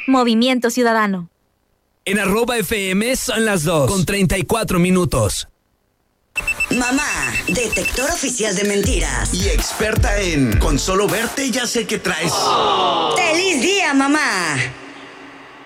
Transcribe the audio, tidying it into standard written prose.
Movimiento Ciudadano. En @FM son las 2:34. Mamá, detector oficial de mentiras. Y experta en con solo verte ya sé que traes. ¡Feliz día, mamá!